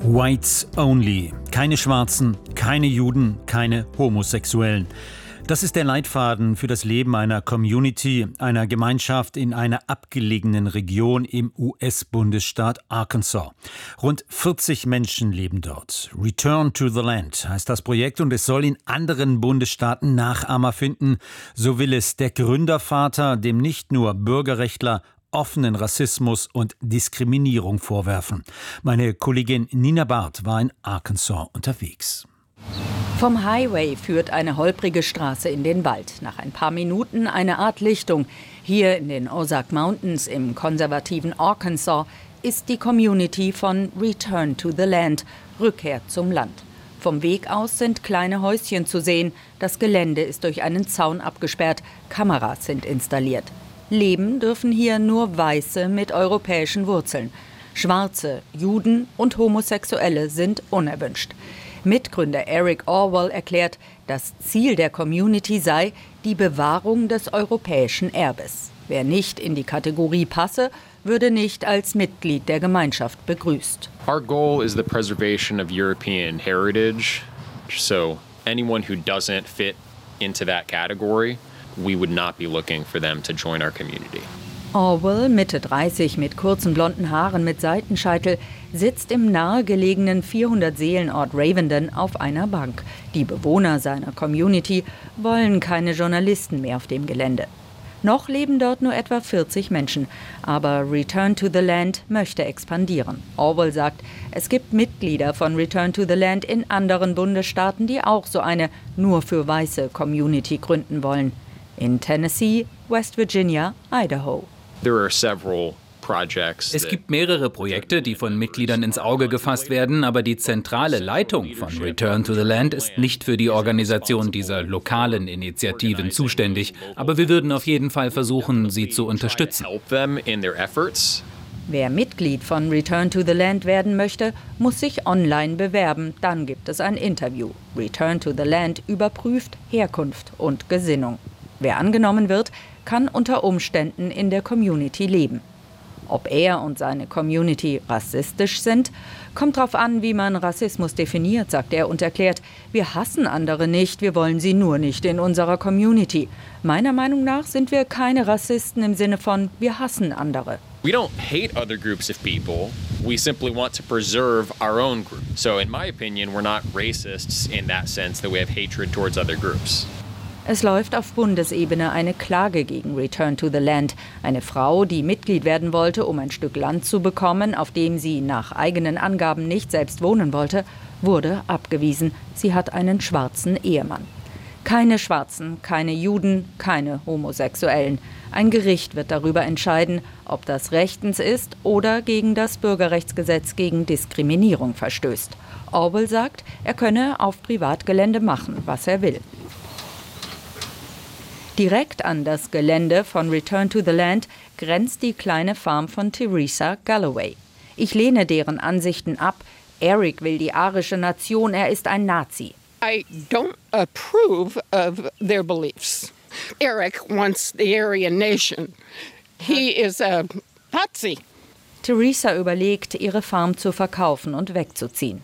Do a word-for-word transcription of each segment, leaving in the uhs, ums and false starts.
Whites only. Keine Schwarzen, keine Juden, keine Homosexuellen. Das ist der Leitfaden für das Leben einer Community, einer Gemeinschaft in einer abgelegenen Region im U S-Bundesstaat Arkansas. Rund vierzig Menschen leben dort. Return to the Land heißt das Projekt und es soll in anderen Bundesstaaten Nachahmer finden. So will es der Gründervater, dem nicht nur Bürgerrechtler offenen Rassismus und Diskriminierung vorwerfen. Meine Kollegin Nina Barth war in Arkansas unterwegs. Vom Highway führt eine holprige Straße in den Wald. Nach ein paar Minuten eine Art Lichtung. Hier in den Ozark Mountains im konservativen Arkansas ist die Community von Return to the Land, Rückkehr zum Land. Vom Weg aus sind kleine Häuschen zu sehen. Das Gelände ist durch einen Zaun abgesperrt. Kameras sind installiert. Leben dürfen hier nur Weiße mit europäischen Wurzeln. Schwarze, Juden und Homosexuelle sind unerwünscht. Mitgründer Eric Orwell erklärt, das Ziel der Community sei die Bewahrung des europäischen Erbes. Wer nicht in die Kategorie passe, würde nicht als Mitglied der Gemeinschaft begrüßt. Our goal is the preservation of European heritage. So anyone who doesn't fit into that category, we would not be looking for them to join our community. Orwell, Mitte dreißig, mit kurzen blonden Haaren mit Seitenscheitel, sitzt im nahegelegenen vierhundert-Seelen-Ort Ravenden auf einer Bank. Die Bewohner seiner Community wollen keine Journalisten mehr auf dem Gelände. Noch leben dort nur etwa vierzig Menschen, aber Return to the Land möchte expandieren. Orwell sagt, es gibt Mitglieder von Return to the Land in anderen Bundesstaaten, die auch so eine nur für weiße Community gründen wollen. In Tennessee, West Virginia, Idaho. Es gibt mehrere Projekte, die von Mitgliedern ins Auge gefasst werden, aber die zentrale Leitung von Return to the Land ist nicht für die Organisation dieser lokalen Initiativen zuständig. Aber wir würden auf jeden Fall versuchen, sie zu unterstützen. Wer Mitglied von Return to the Land werden möchte, muss sich online bewerben. Dann gibt es ein Interview. Return to the Land überprüft Herkunft und Gesinnung. Wer angenommen wird, kann unter Umständen in der Community leben. Ob er und seine Community rassistisch sind, kommt darauf an, wie man Rassismus definiert, sagt er und erklärt, wir hassen andere nicht, wir wollen sie nur nicht in unserer Community. Meiner Meinung nach sind wir keine Rassisten im Sinne von, wir hassen andere. We don't hate other groups of people. We simply want to preserve our own group. So in my opinion, we're not racists in that sense that we have hatred towards other groups. Es läuft auf Bundesebene eine Klage gegen Return to the Land. Eine Frau, die Mitglied werden wollte, um ein Stück Land zu bekommen, auf dem sie nach eigenen Angaben nicht selbst wohnen wollte, wurde abgewiesen. Sie hat einen schwarzen Ehemann. Keine Schwarzen, keine Juden, keine Homosexuellen. Ein Gericht wird darüber entscheiden, ob das rechtens ist oder gegen das Bürgerrechtsgesetz gegen Diskriminierung verstößt. Orwell sagt, er könne auf Privatgelände machen, was er will. Direkt an das Gelände von Return to the Land grenzt die kleine Farm von Teresa Galloway. Ich lehne deren Ansichten ab. Eric will die arische Nation, er ist ein Nazi. I don't approve of their beliefs. Eric wants the Aryan nation. He is a Nazi. Teresa überlegt, ihre Farm zu verkaufen und wegzuziehen.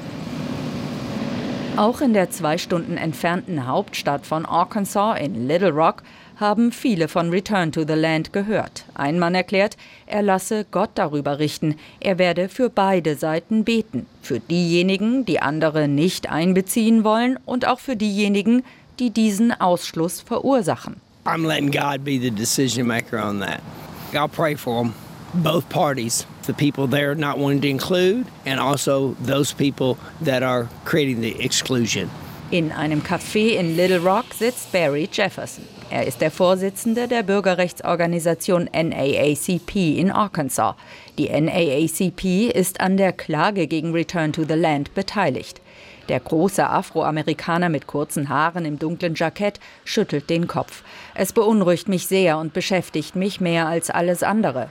Auch in der zwei Stunden entfernten Hauptstadt von Arkansas in Little Rock haben viele von Return to the Land gehört. Ein Mann erklärt, er lasse Gott darüber richten. Er werde für beide Seiten beten. Für diejenigen, die andere nicht einbeziehen wollen und auch für diejenigen, die diesen Ausschluss verursachen. I'm letting God be the decision maker on that. I'll pray for them. Both parties, the people there not wanting to include and also those people that are creating the exclusion. In einem Café in Little Rock sitzt Barry Jefferson. Er ist der Vorsitzende der Bürgerrechtsorganisation N double A C P in Arkansas. Die N double A C P ist an der Klage gegen Return to the Land beteiligt. Der große Afroamerikaner mit kurzen Haaren im dunklen Jackett schüttelt den Kopf. Es beunruhigt mich sehr und beschäftigt mich mehr als alles andere.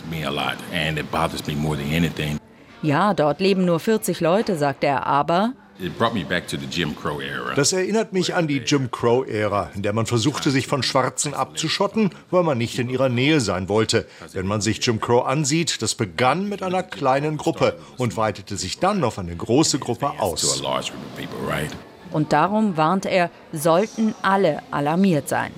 Ja, dort leben nur vierzig Leute, sagt er, aber Das erinnert mich an die Jim Crow-Ära, in der man versuchte, sich von Schwarzen abzuschotten, weil man nicht in ihrer Nähe sein wollte. Wenn man sich Jim Crow ansieht, das begann mit einer kleinen Gruppe und weitete sich dann auf eine große Gruppe aus. Und darum warnt er, sollten alle alarmiert sein.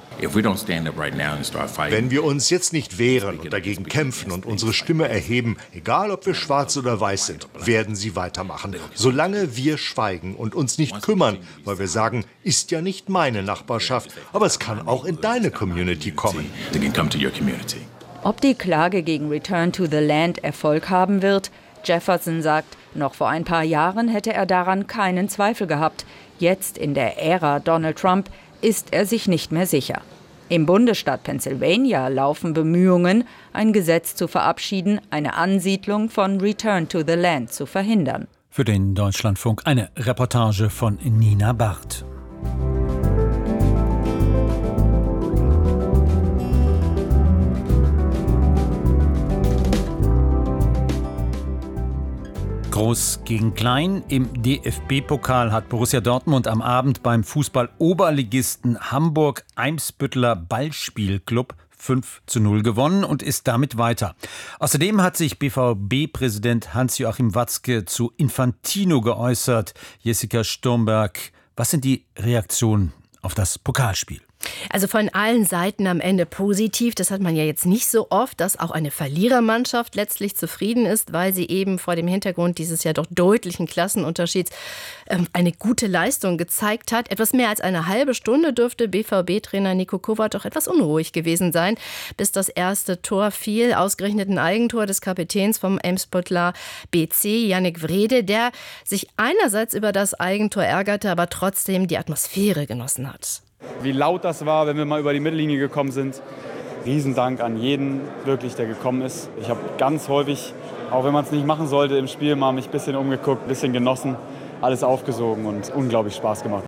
Wenn wir uns jetzt nicht wehren und dagegen kämpfen und unsere Stimme erheben, egal ob wir schwarz oder weiß sind, werden sie weitermachen. Solange wir schweigen und uns nicht kümmern, weil wir sagen, ist ja nicht meine Nachbarschaft, aber es kann auch in deine Community kommen. Ob die Klage gegen Return to the Land Erfolg haben wird? Jefferson sagt, noch vor ein paar Jahren hätte er daran keinen Zweifel gehabt. Jetzt in der Ära Donald Trump ist er sich nicht mehr sicher. Im Bundesstaat Pennsylvania laufen Bemühungen, ein Gesetz zu verabschieden, eine Ansiedlung von Return to the Land zu verhindern. Für den Deutschlandfunk eine Reportage von Nina Barth. Groß gegen Klein. Im D F B-Pokal hat Borussia Dortmund am Abend beim Fußball-Oberligisten Hamburg-Eimsbütteler Ballspielclub fünf zu null gewonnen und ist damit weiter. Außerdem hat sich B V B-Präsident Hans-Joachim Watzke zu Infantino geäußert. Jessica Sturmberg, was sind die Reaktionen auf das Pokalspiel? Also von allen Seiten am Ende positiv. Das hat man ja jetzt nicht so oft, dass auch eine Verlierermannschaft letztlich zufrieden ist, weil sie eben vor dem Hintergrund dieses ja doch deutlichen Klassenunterschieds ähm, eine gute Leistung gezeigt hat. Etwas mehr als eine halbe Stunde dürfte B V B-Trainer Niko Kovac doch etwas unruhig gewesen sein, bis das erste Tor fiel. Ausgerechnet ein Eigentor des Kapitäns vom Eimsbütteler B C, Yannick Wrede, der sich einerseits über das Eigentor ärgerte, aber trotzdem die Atmosphäre genossen hat. Wie laut das war, wenn wir mal über die Mittellinie gekommen sind. Riesendank an jeden, wirklich, der gekommen ist. Ich habe ganz häufig, auch wenn man es nicht machen sollte, im Spiel mal mich ein bisschen umgeguckt, ein bisschen genossen, alles aufgesogen und unglaublich Spaß gemacht.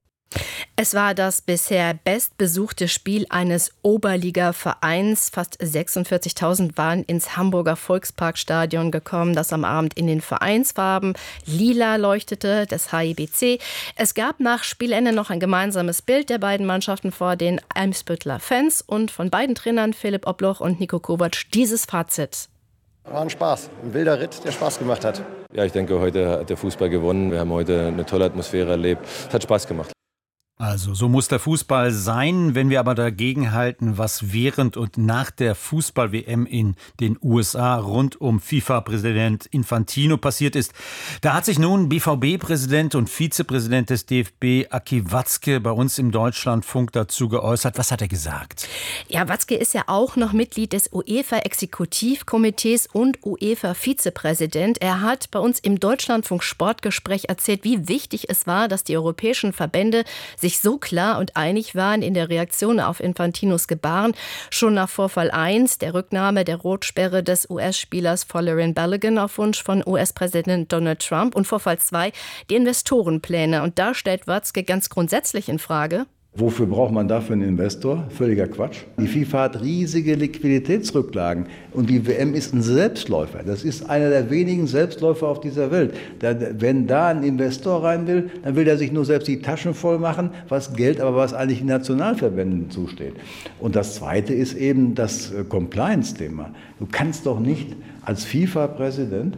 Es war das bisher bestbesuchte Spiel eines Oberliga-Vereins. Fast sechsundvierzigtausend waren ins Hamburger Volksparkstadion gekommen, das am Abend in den Vereinsfarben lila leuchtete, des H I B C. Es gab nach Spielende noch ein gemeinsames Bild der beiden Mannschaften vor den Eimsbütteler Fans und von beiden Trainern Philipp Obloch und Niko Kovac dieses Fazit. War ein Spaß, ein wilder Ritt, der Spaß gemacht hat. Ja, ich denke, heute hat der Fußball gewonnen. Wir haben heute eine tolle Atmosphäre erlebt. Es hat Spaß gemacht. Also so muss der Fußball sein. Wenn wir aber dagegen halten, was während und nach der Fußball-W M in den U S A rund um FIFA-Präsident Infantino passiert ist, da hat sich nun B V B-Präsident und Vizepräsident des D F B, Aki Watzke, bei uns im Deutschlandfunk dazu geäußert. Was hat er gesagt? Ja, Watzke ist ja auch noch Mitglied des UEFA-Exekutivkomitees und UEFA-Vizepräsident. Er hat bei uns im Deutschlandfunk Sportgespräch erzählt, wie wichtig es war, dass die europäischen Verbände sich so klar und einig waren in der Reaktion auf Infantinos Gebaren. Schon nach Vorfall eins, der Rücknahme der Rotsperre des U S-Spielers Folarin Balogun auf Wunsch von U S-Präsident Donald Trump, und Vorfall zwei, die Investorenpläne. Und da stellt Watzke ganz grundsätzlich in Frage: Wofür braucht man dafür einen Investor? Völliger Quatsch. Die FIFA hat riesige Liquiditätsrücklagen und die W M ist ein Selbstläufer. Das ist einer der wenigen Selbstläufer auf dieser Welt. Da, wenn da ein Investor rein will, dann will er sich nur selbst die Taschen voll machen, was Geld, aber was eigentlich den Nationalverbänden zusteht. Und das Zweite ist eben das Compliance-Thema. Du kannst doch nicht als FIFA-Präsident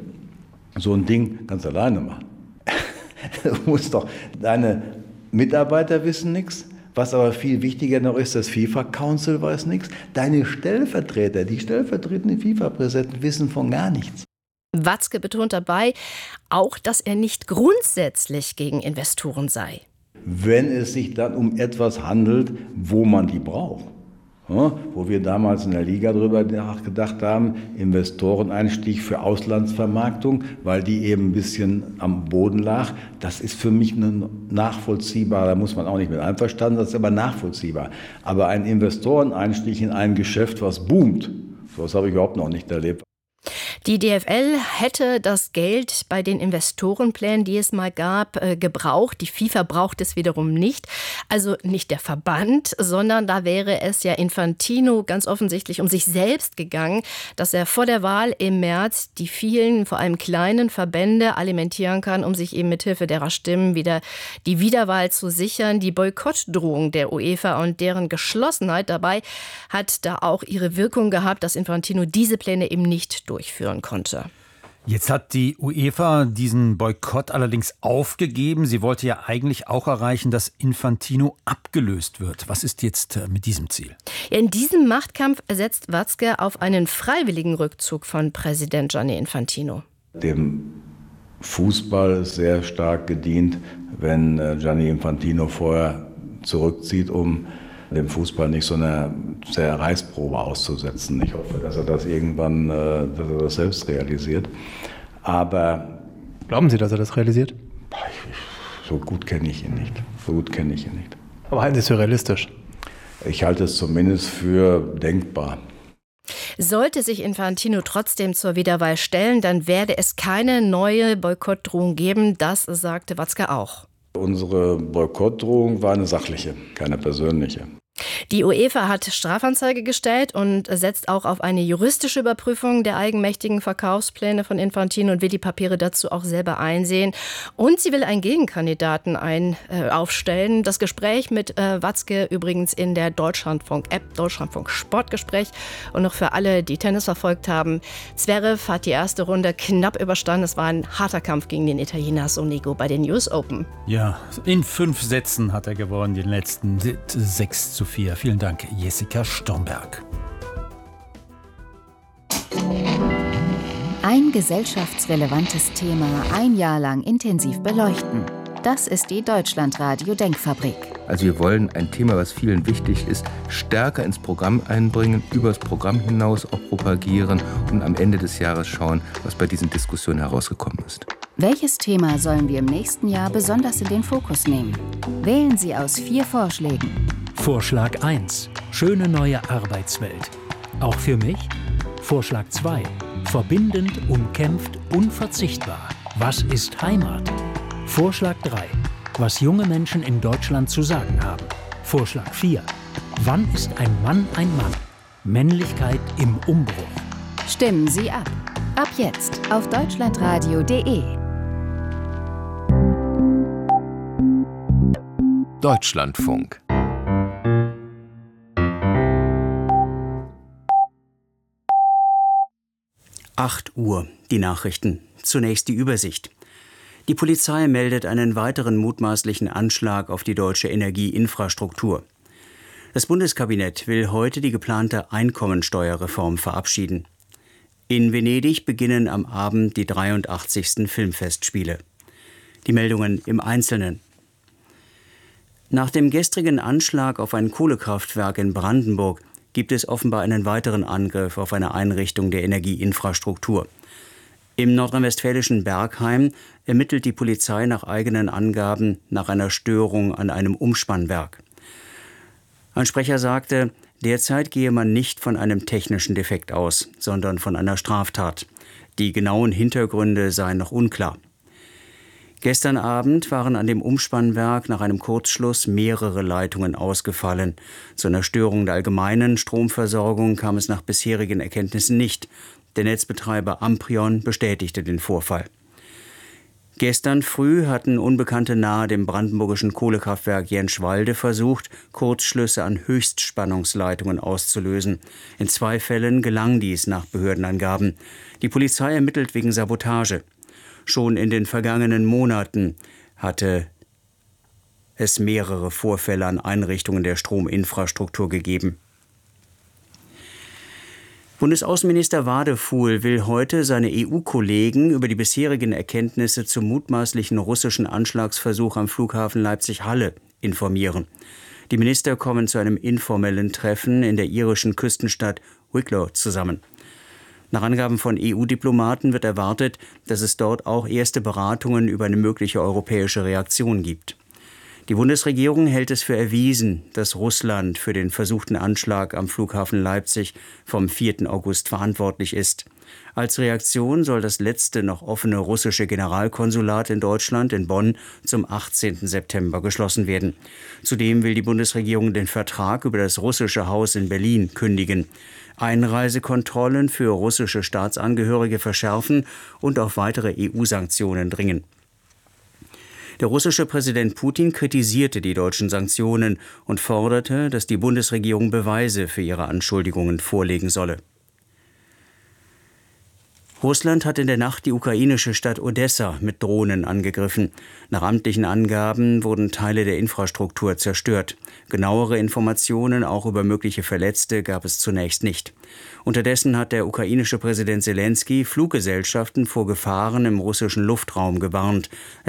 so ein Ding ganz alleine machen. Du musst doch, deine Mitarbeiter wissen nichts. Was aber viel wichtiger noch ist, das FIFA-Council weiß nichts. Deine Stellvertreter, die stellvertretenden FIFA-Präsidenten wissen von gar nichts. Watzke betont dabei auch, dass er nicht grundsätzlich gegen Investoren sei. Wenn es sich dann um etwas handelt, wo man die braucht. Ja, wo wir damals in der Liga darüber nachgedacht haben, Investoreneinstieg für Auslandsvermarktung, weil die eben ein bisschen am Boden lag. Das ist für mich nachvollziehbar, da muss man auch nicht mit einverstanden sein, das ist aber nachvollziehbar. Aber ein Investoreneinstieg in ein Geschäft, was boomt, sowas habe ich überhaupt noch nicht erlebt. Die D F L hätte das Geld bei den Investorenplänen, die es mal gab, gebraucht. Die FIFA braucht es wiederum nicht. Also nicht der Verband, sondern da wäre es ja Infantino ganz offensichtlich um sich selbst gegangen, dass er vor der Wahl im März die vielen, vor allem kleinen Verbände alimentieren kann, um sich eben mithilfe derer Stimmen wieder die Wiederwahl zu sichern. Die Boykottdrohung der UEFA und deren Geschlossenheit dabei hat da auch ihre Wirkung gehabt, dass Infantino diese Pläne eben nicht durchführen konnte. Jetzt hat die UEFA diesen Boykott allerdings aufgegeben. Sie wollte ja eigentlich auch erreichen, dass Infantino abgelöst wird. Was ist jetzt mit diesem Ziel? In diesem Machtkampf setzt Watzke auf einen freiwilligen Rückzug von Präsident Gianni Infantino. Dem Fußball ist sehr stark gedient, wenn Gianni Infantino vorher zurückzieht, um dem Fußball nicht so eine sehr Reißprobe auszusetzen. Ich hoffe, dass er das irgendwann, dass er das selbst realisiert. Aber glauben Sie, dass er das realisiert? So gut kenne ich ihn nicht. So gut kenne ich ihn nicht. Aber halten Sie es für realistisch? Ich halte es zumindest für denkbar. Sollte sich Infantino trotzdem zur Wiederwahl stellen, dann werde es keine neue Boykottdrohung geben. Das sagte Watzke auch. Unsere Boykottdrohung war eine sachliche, keine persönliche. Die UEFA hat Strafanzeige gestellt und setzt auch auf eine juristische Überprüfung der eigenmächtigen Verkaufspläne von Infantino und will die Papiere dazu auch selber einsehen. Und sie will einen Gegenkandidaten ein, äh, aufstellen. Das Gespräch mit äh, Watzke übrigens in der Deutschlandfunk-App, Deutschlandfunk Sportgespräch. Und noch für alle, die Tennis verfolgt haben, Zverev hat die erste Runde knapp überstanden. Es war ein harter Kampf gegen den Italiener Sonego bei den U S Open. Ja, in fünf Sätzen hat er gewonnen, den letzten sechs zu vier. Vielen Dank, Jessica Stormberg. Ein gesellschaftsrelevantes Thema ein Jahr lang intensiv beleuchten. Das ist die Deutschlandradio-Denkfabrik. Also wir wollen ein Thema, was vielen wichtig ist, stärker ins Programm einbringen, über das Programm hinaus auch propagieren und am Ende des Jahres schauen, was bei diesen Diskussionen herausgekommen ist. Welches Thema sollen wir im nächsten Jahr besonders in den Fokus nehmen? Wählen Sie aus vier Vorschlägen. Vorschlag eins. Schöne neue Arbeitswelt. Auch für mich? Vorschlag zwei. Verbindend, umkämpft, unverzichtbar. Was ist Heimat? Vorschlag drei. Was junge Menschen in Deutschland zu sagen haben. Vorschlag vier. Wann ist ein Mann ein Mann? Männlichkeit im Umbruch. Stimmen Sie ab. Ab jetzt auf deutschlandradio punkt de. Deutschlandfunk. acht Uhr, die Nachrichten. Zunächst die Übersicht. Die Polizei meldet einen weiteren mutmaßlichen Anschlag auf die deutsche Energieinfrastruktur. Das Bundeskabinett will heute die geplante Einkommensteuerreform verabschieden. In Venedig beginnen am Abend die dreiundachtzigsten Filmfestspiele. Die Meldungen im Einzelnen. Nach dem gestrigen Anschlag auf ein Kohlekraftwerk in Brandenburg gibt es offenbar einen weiteren Angriff auf eine Einrichtung der Energieinfrastruktur. Im nordrhein-westfälischen Bergheim ermittelt die Polizei nach eigenen Angaben nach einer Störung an einem Umspannwerk. Ein Sprecher sagte, derzeit gehe man nicht von einem technischen Defekt aus, sondern von einer Straftat. Die genauen Hintergründe seien noch unklar. Gestern Abend waren an dem Umspannwerk nach einem Kurzschluss mehrere Leitungen ausgefallen. Zu einer Störung der allgemeinen Stromversorgung kam es nach bisherigen Erkenntnissen nicht. Der Netzbetreiber Amprion bestätigte den Vorfall. Gestern früh hatten Unbekannte nahe dem brandenburgischen Kohlekraftwerk Jenschwalde versucht, Kurzschlüsse an Höchstspannungsleitungen auszulösen. In zwei Fällen gelang dies nach Behördenangaben. Die Polizei ermittelt wegen Sabotage. Schon in den vergangenen Monaten hatte es mehrere Vorfälle an Einrichtungen der Strominfrastruktur gegeben. Bundesaußenminister Wadefuhl will heute seine E U-Kollegen über die bisherigen Erkenntnisse zum mutmaßlichen russischen Anschlagsversuch am Flughafen Leipzig-Halle informieren. Die Minister kommen zu einem informellen Treffen in der irischen Küstenstadt Wicklow zusammen. Nach Angaben von E U-Diplomaten wird erwartet, dass es dort auch erste Beratungen über eine mögliche europäische Reaktion gibt. Die Bundesregierung hält es für erwiesen, dass Russland für den versuchten Anschlag am Flughafen Leipzig vom vierten August verantwortlich ist. Als Reaktion soll das letzte noch offene russische Generalkonsulat in Deutschland in Bonn zum achtzehnten September geschlossen werden. Zudem will die Bundesregierung den Vertrag über das russische Haus in Berlin kündigen, Einreisekontrollen für russische Staatsangehörige verschärfen und auf weitere E U-Sanktionen dringen. Der russische Präsident Putin kritisierte die deutschen Sanktionen und forderte, dass die Bundesregierung Beweise für ihre Anschuldigungen vorlegen solle. Russland hat in der Nacht die ukrainische Stadt Odessa mit Drohnen angegriffen. Nach amtlichen Angaben wurden Teile der Infrastruktur zerstört. Genauere Informationen auch über mögliche Verletzte gab es zunächst nicht. Unterdessen hat der ukrainische Präsident Selenskyj Fluggesellschaften vor Gefahren im russischen Luftraum gewarnt.